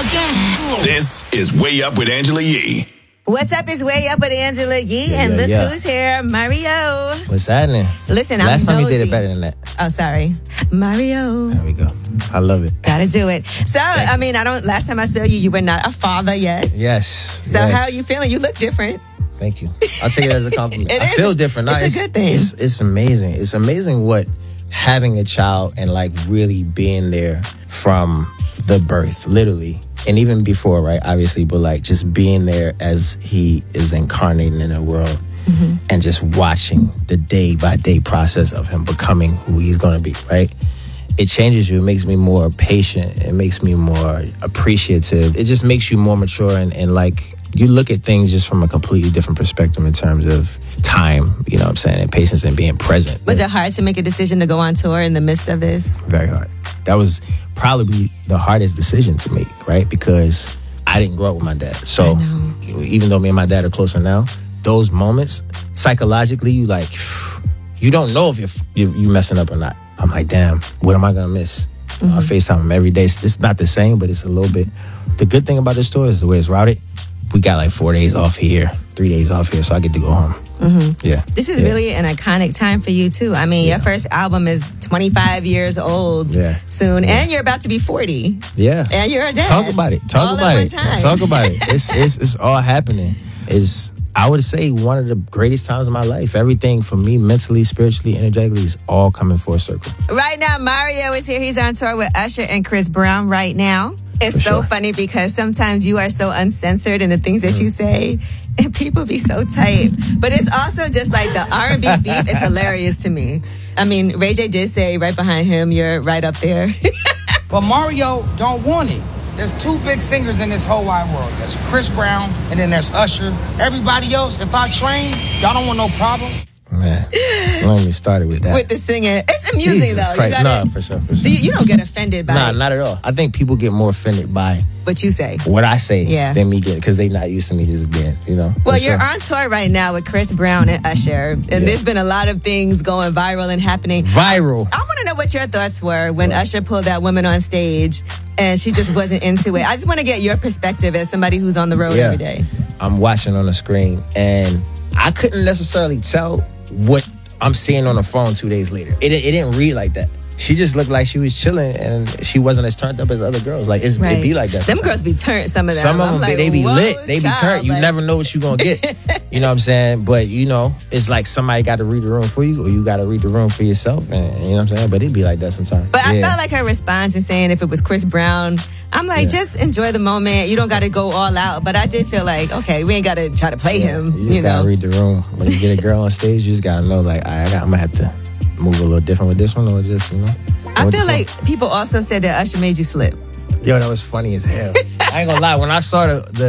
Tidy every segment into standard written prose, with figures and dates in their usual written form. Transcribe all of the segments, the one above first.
again. This is Way Up with Angela Yee. What's up? It's Way Up with Angela Yee, and look who's here, Mario. What's happening? Listen, Last I'm time nosy. you did it better than that. Oh, sorry. Mario. There we go. I love it. Gotta do it. So, I mean, last time I saw you, you were not a father yet. Yes. So yes. how are you feeling? You look different. Thank you. I'll take it as a compliment. It I is. feel different. It's a good thing. It's amazing. It's amazing what having a child and like really being there from the birth, literally. And even before, right, obviously, but like just being there as he is incarnating in the world and just watching the day by day process of him becoming who he's going to be, right? It changes you. It makes me more patient. It makes me more appreciative. It just makes you more mature and like you look at things just from a completely different perspective in terms of time, you know what I'm saying, and patience and being present. Was it hard to make a decision to go on tour in the midst of this? Very hard. That was probably the hardest decision to make, right? Because I didn't grow up with my dad. So even though me and my dad are closer now, those moments, psychologically, you like, you don't know if you're messing up or not. I'm like, damn, what am I going to miss? I FaceTime him every day. It's not the same, but it's a little bit. The good thing about this tour is the way it's routed. We got like 4 days off here, 3 days off here, so I get to go home. Yeah. This is really an iconic time for you, too. I mean, your first album is 25 years old soon, and you're about to be 40. Yeah. And you're a dad. Talk about it. Talk about it. Talk about it. It's all happening. It's, I would say, one of the greatest times of my life. Everything for me, mentally, spiritually, energetically, is all coming full circle. Right now, Mario is here. He's on tour with Usher and Chris Brown right now. It's so funny because sometimes you are so uncensored in the things that you say, and people be so tight. But it's also just like the R&B beef is hilarious to me. I mean, Ray J did say right behind him, you're right up there. But Mario don't want it. There's two big singers in this whole wide world. There's Chris Brown, and then there's Usher. Everybody else, if I train, y'all don't want no problem. Man, don't even started with that. With the singing. It's amusing, Jesus though. Christ. No, for sure. You don't get offended by not at all. I think people get more offended by what you say. What I say than me getting, because they not used to me just being, you know. Well, you're on tour right now with Chris Brown and Usher, and there's been a lot of things going viral and happening. Viral. I want to know what your thoughts were when Usher pulled that woman on stage and she just wasn't into it. I just want to get your perspective as somebody who's on the road every day. I'm watching on the screen, and I couldn't necessarily tell what I'm seeing on the phone 2 days later. It didn't read like that. She just looked like she was chilling, and she wasn't as turned up as other girls. Like, it be like that. Them girls be turned, some of them. Some of them, like, they be lit. They be turned. You like... never know what you're going to get. You know what I'm saying? But, you know, it's like somebody got to read the room for you, or you got to read the room for yourself. And you know what I'm saying? But it be like that sometimes. But I felt like her response and saying if it was Chris Brown, I'm like, just enjoy the moment. You don't got to go all out. But I did feel like, okay, we ain't got to try to play him. You just got to read the room. When you get a girl on stage, you just got to know, like, I'm going to have to move a little different with this one, or just, you know. I feel like people also said that Usher made you slip. Yo, that was funny as hell. I ain't gonna lie, when I saw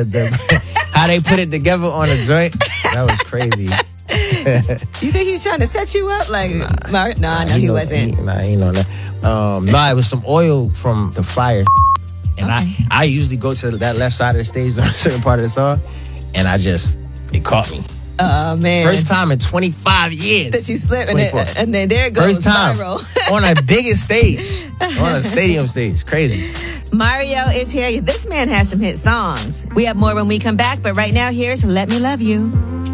the how they put it together on the joint, that was crazy. You think he's trying to set you up? Like, no, he wasn't. He know that. It was some oil from the fire. And I usually go to that left side of the stage during a certain part of the song, and it caught me. Oh, man. First time in 25 years. That you slipped, and then there it goes. First time viral. On a biggest stage. On a stadium stage. Crazy. Mario is here. This man has some hit songs. We have more when we come back, but right now, here's Let Me Love You.